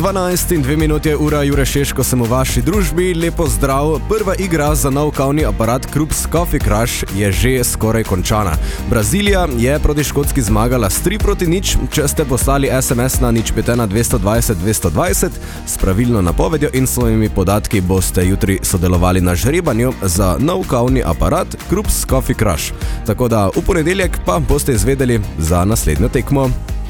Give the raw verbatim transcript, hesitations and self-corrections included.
dvanajst in dve minuti je ura, Jure Šeško sem v vaši družbi, lepo zdrav. Prva igra za nov kavni aparat Krups Coffee Crush je že skoraj končana. Brazilija je proti Škotski zmagala s tri proti nič, če ste poslali es em es na nič pet ena dvesto dvajset dvesto dvajset s pravilno napovedjo in svojimi podatki boste jutri sodelovali na žrebanju za nov kavni aparat Krups Coffee Crush. Tako da v ponedeljek pa boste izvedeli za naslednjo tekmo.